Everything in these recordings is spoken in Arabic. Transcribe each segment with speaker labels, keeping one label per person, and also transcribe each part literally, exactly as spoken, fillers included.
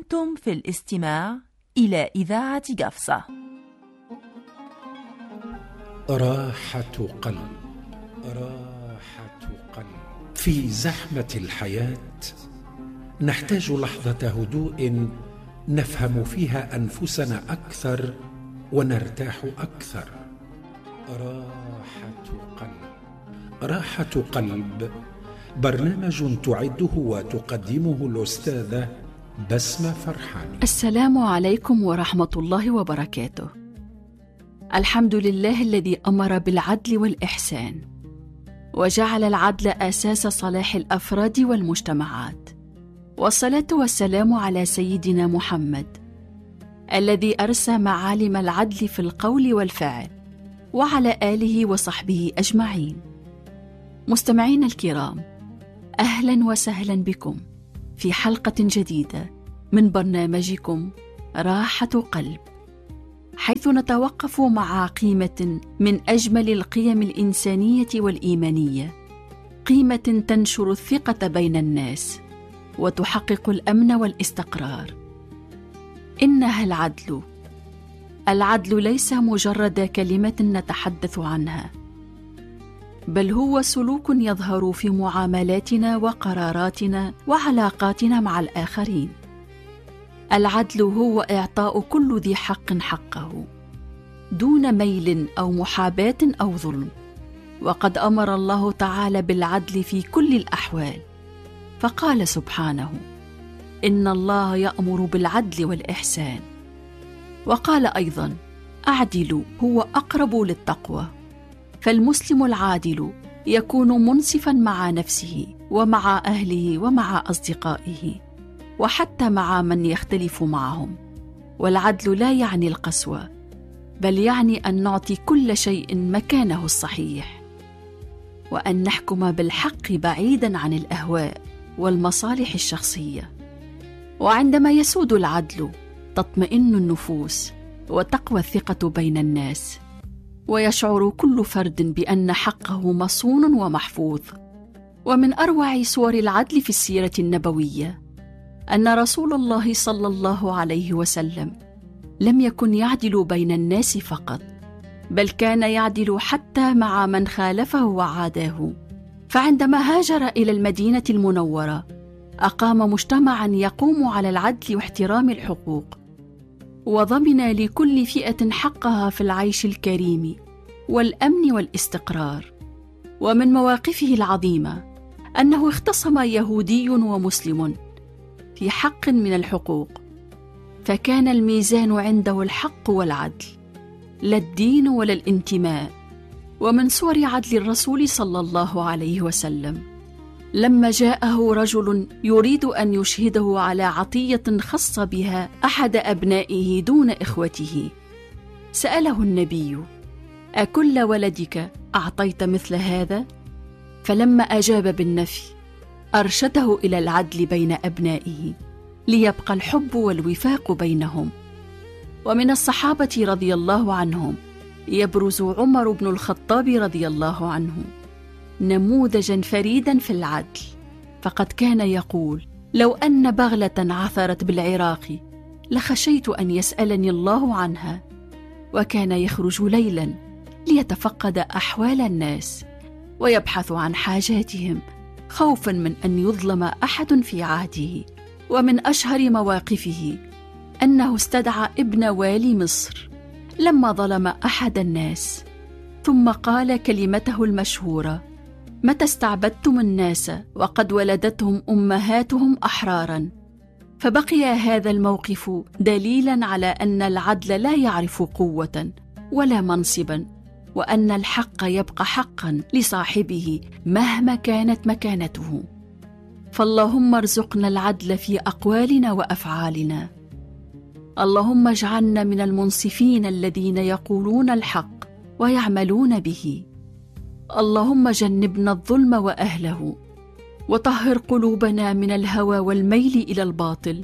Speaker 1: أنتم في الاستماع إلى إذاعة قفصة.
Speaker 2: راحة قلب، راحة قلب. في زحمة الحياة نحتاج لحظة هدوء نفهم فيها أنفسنا أكثر ونرتاح أكثر. راحة قلب. راحة قلب برنامج تعده وتقدمه الأستاذة بسمة فرحان.
Speaker 3: السلام عليكم ورحمة الله وبركاته. الحمد لله الذي أمر بالعدل والإحسان وجعل العدل أساس صلاح الأفراد والمجتمعات، والصلاة والسلام على سيدنا محمد الذي أرسى معالم العدل في القول والفعل، وعلى آله وصحبه أجمعين. مستمعين الكرام، أهلا وسهلا بكم في حلقة جديدة من برنامجكم راحة قلب، حيث نتوقف مع قيمة من أجمل القيم الإنسانية والإيمانية، قيمة تنشر الثقة بين الناس وتحقق الأمن والاستقرار. إنها العدل. العدل ليس مجرد كلمة نتحدث عنها، بل هو سلوك يظهر في معاملاتنا وقراراتنا وعلاقاتنا مع الآخرين. العدل هو إعطاء كل ذي حق حقه دون ميل أو محاباة أو ظلم، وقد أمر الله تعالى بالعدل في كل الأحوال، فقال سبحانه: إن الله يأمر بالعدل والإحسان. وقال أيضا: أعدلوا هو أقرب للتقوى. فالمسلم العادل يكون منصفا مع نفسه ومع أهله ومع أصدقائه وحتى مع من يختلف معهم. والعدل لا يعني القسوة، بل يعني أن نعطي كل شيء مكانه الصحيح، وأن نحكم بالحق بعيدا عن الأهواء والمصالح الشخصية. وعندما يسود العدل تطمئن النفوس وتقوى الثقة بين الناس، ويشعر كل فرد بأن حقه مصون ومحفوظ. ومن أروع صور العدل في السيرة النبوية أن رسول الله صلى الله عليه وسلم لم يكن يعدل بين الناس فقط، بل كان يعدل حتى مع من خالفه وعاداه. فعندما هاجر إلى المدينة المنورة أقام مجتمعا يقوم على العدل واحترام الحقوق، وضمن لكل فئة حقها في العيش الكريم والأمن والاستقرار. ومن مواقفه العظيمة أنه اختصم يهودي ومسلم في حق من الحقوق، فكان الميزان عنده الحق والعدل، لا الدين ولا الانتماء. ومن صور عدل الرسول صلى الله عليه وسلم لما جاءه رجل يريد أن يشهده على عطية خاصة بها أحد أبنائه دون إخوته، سأله النبي: أكل ولدك أعطيت مثل هذا؟ فلما أجاب بالنفي أرشده إلى العدل بين أبنائه ليبقى الحب والوفاق بينهم. ومن الصحابة رضي الله عنهم يبرز عمر بن الخطاب رضي الله عنه نموذجا فريدا في العدل، فقد كان يقول: لو أن بغلة عثرت بالعراق لخشيت أن يسألني الله عنها. وكان يخرج ليلا ليتفقد أحوال الناس ويبحث عن حاجاتهم خوفا من أن يظلم أحد في عهده. ومن أشهر مواقفه أنه استدعى ابن والي مصر لما ظلم أحد الناس، ثم قال كلمته المشهورة: متى استعبدتم الناس وقد ولدتهم أمهاتهم أحرارا. فبقي هذا الموقف دليلا على أن العدل لا يعرف قوة ولا منصبا، وأن الحق يبقى حقا لصاحبه مهما كانت مكانته. فاللهم ارزقنا العدل في أقوالنا وأفعالنا. اللهم اجعلنا من المنصفين الذين يقولون الحق ويعملون به. اللهم جنبنا الظلم وأهله، وطهر قلوبنا من الهوى والميل إلى الباطل.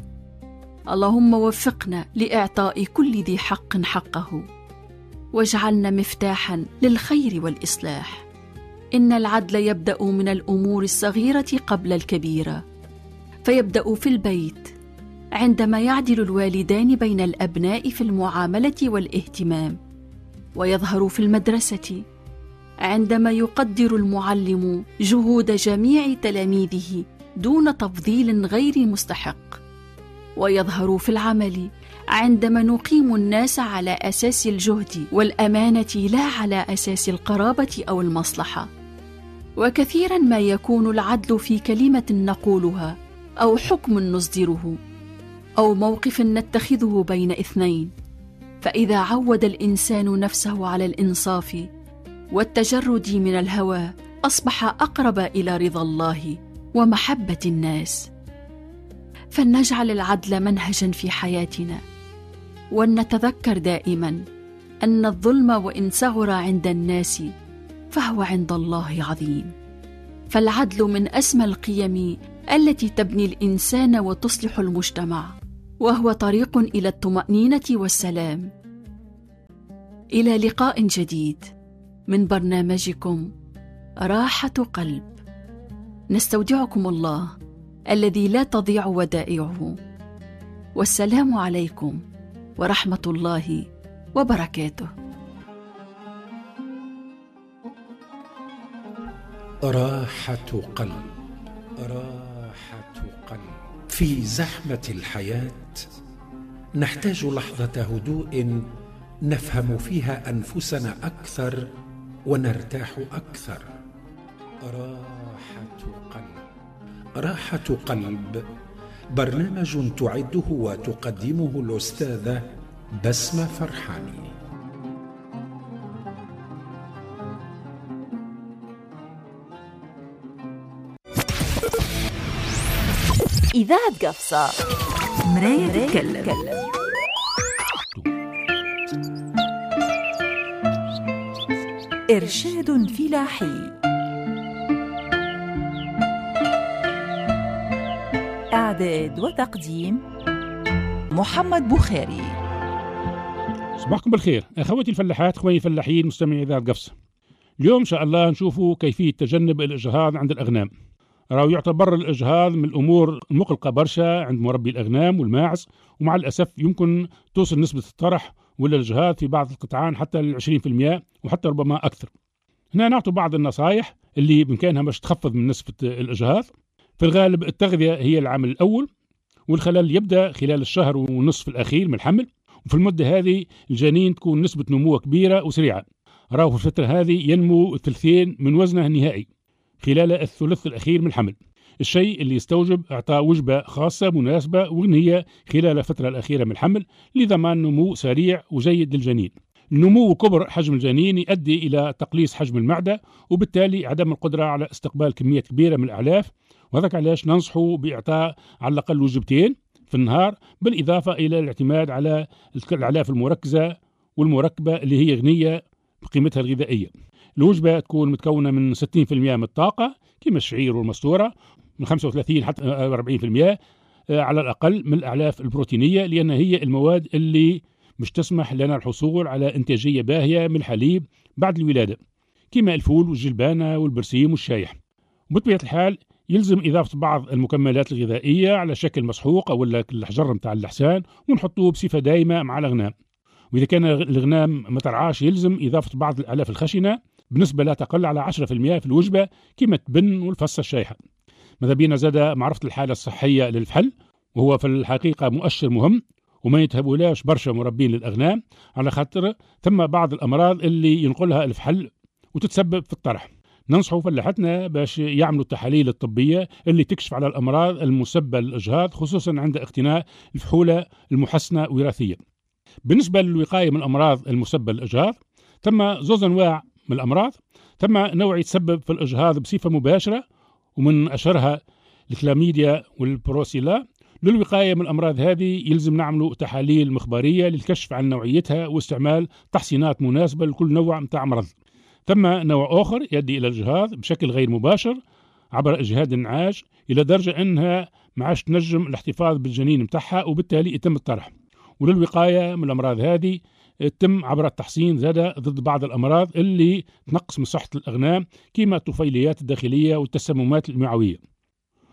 Speaker 3: اللهم وفقنا لإعطاء كل ذي حق حقه، واجعلنا مفتاحا للخير والإصلاح. إن العدل يبدأ من الأمور الصغيرة قبل الكبيرة، فيبدأ في البيت عندما يعدل الوالدان بين الأبناء في المعاملة والاهتمام، ويظهر في المدرسة عندما يقدر المعلم جهود جميع تلاميذه دون تفضيل غير مستحق، ويظهر في العمل عندما نقيم الناس على أساس الجهد والأمانة لا على أساس القرابة أو المصلحة. وكثيرا ما يكون العدل في كلمة نقولها أو حكم نصدره أو موقف نتخذه بين اثنين، فإذا عود الإنسان نفسه على الإنصاف والتجرد من الهوى أصبح أقرب إلى رضا الله ومحبة الناس. فلنجعل العدل منهجا في حياتنا، ولنتذكر دائما أن الظلم وإن صغر عند الناس فهو عند الله عظيم. فالعدل من أسمى القيم التي تبني الإنسان وتصلح المجتمع، وهو طريق إلى الطمأنينة والسلام. إلى لقاء جديد من برنامجكم راحة قلب، نستودعكم الله الذي لا تضيع ودائعه، والسلام عليكم ورحمة الله وبركاته.
Speaker 2: راحة قلب، راحة قلب. في زحمة الحياة نحتاج لحظة هدوء نفهم فيها أنفسنا أكثر ونرتاح أكثر. راحة قلب. راحة قلب برنامج تعده وتقدمه الأستاذة بسمة فرحاني.
Speaker 1: إذاعة قفصة، مراية تتكلم. إرشاد فلاحي، إعداد وتقديم محمد بخاري.
Speaker 4: صباحكم بالخير أخوتي الفلاحات، أخواني الفلاحين مستمعي إذاعة قفصة. اليوم إن شاء الله نشوفوا كيفية تجنب الإجهاض عند الأغنام. راهو يعتبر الإجهاض من الأمور المقلقة برشا عند مربي الأغنام والماعز، ومع الأسف يمكن توصل نسبة الطرح ولا الإجهاض في بعض القطعان حتى للعشرين في المئة وحتى ربما أكثر. هنا نعطوا بعض النصائح اللي بإمكانها باش تخفض من نسبة الإجهاض. في الغالب التغذية هي العامل الأول، والخلل يبدأ خلال الشهر ونصف الأخير من الحمل، وفي المدة هذه الجنين تكون نسبة نموه كبيرة وسريعة. راهو في الفترة هذه ينمو ثلثين من وزنه النهائي خلال الثلث الأخير من الحمل، الشيء اللي يستوجب إعطاء وجبة خاصة مناسبة وغنية خلال الفترة الأخيرة من الحمل لضمان نمو سريع وجيد للجنين. النمو وكبر حجم الجنين يؤدي إلى تقليص حجم المعدة، وبالتالي عدم القدرة على استقبال كمية كبيرة من الأعلاف، وهذاك علاش ننصحوا بإعطاء على الأقل وجبتين في النهار، بالإضافة إلى الاعتماد على الأعلاف المركزة والمركبة اللي هي غنية بقيمتها الغذائية. الوجبة تكون متكونة من ستين بالمئة من الطاقة كما الشعير والمستورة، من خمسة وثلاثين حتى أربعين بالمئة على الأقل من الأعلاف البروتينية، لأن هي المواد اللي مش تسمح لنا الحصول على إنتاجية باهية من الحليب بعد الولادة، كما الفول والجلبانة والبرسيم والشايح. وبطبيعة الحال يلزم إضافة بعض المكملات الغذائية على شكل مسحوق أو الحجر متاع اللحسان، ونحطوه بصفة دائمة مع الأغنام. وإذا كان الغنام ما ترعاش يلزم إضافة بعض الأعلاف الخشنة بنسبة لا تقل على عشرة بالمئة في الوجبة، كما التبن والفصة الشايحة. ماذا بينا زاد معرفة الحالة الصحية للفحل، وهو في الحقيقة مؤشر مهم وما يتهبولاش برشا مربين للأغنام، على خاطر ثم بعض الأمراض اللي ينقلها الفحل وتتسبب في الطرح. ننصحوا فلاحتنا باش يعملوا التحاليل الطبية اللي تكشف على الأمراض المسببة للإجهاض، خصوصا عند اقتناء الفحولة المحسنة وراثيا. بالنسبة للوقاية من الأمراض المسببة للإجهاض، ثم زوز أنواع من الأمراض. ثم نوع يتسبب في الإجهاض بصفة مباشرة، ومن أشهرها الكلاميديا والبروسيلا. للوقاية من الأمراض هذه يلزم نعملوا تحاليل مخبرية للكشف عن نوعيتها واستعمال تحصينات مناسبة لكل نوع متاع مرض. ثم نوع آخر يؤدي إلى الإجهاض بشكل غير مباشر عبر إجهاد النعاج، إلى درجة أنها معاش تنجم الاحتفاظ بالجنين متاعها، وبالتالي يتم الطرح. وللوقاية من الأمراض هذه تم عبر التحصين زادة ضد بعض الأمراض اللي تنقص من صحة الأغنام، كما الطفيليات الداخلية والتسممات المعوية.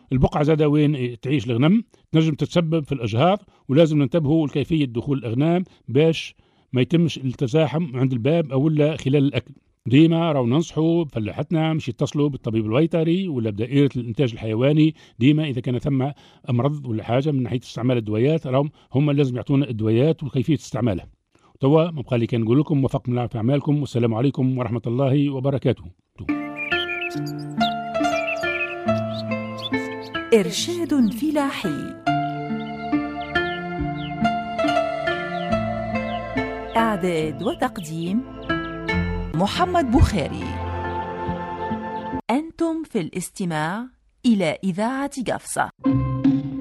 Speaker 4: البقعة زادة وين تعيش الأغنام تنجم تتسبب في الإجهاض، ولازم ننتبهوا لكيفية دخول الأغنام باش ما يتمش التزاحم عند الباب أو لا خلال الأكل. ديما راو ننصحوا فلاحتنا مش يتصلوا بالطبيب الويطري ولا بدائرة الإنتاج الحيواني ديما إذا كان ثم أمراض ولا حاجة من ناحية استعمال الدويات، راهم هم لازم يعطونا الدويات وكيفية استعمالها. توا ما بقى لي كان نقول لكم وفقكم الله في أعمالكم، والسلام عليكم ورحمة الله وبركاته.
Speaker 1: إرشاد فلاحي. إعداد وتقديم محمد بخاري. أنتم في الاستماع إلى إذاعة قفصة.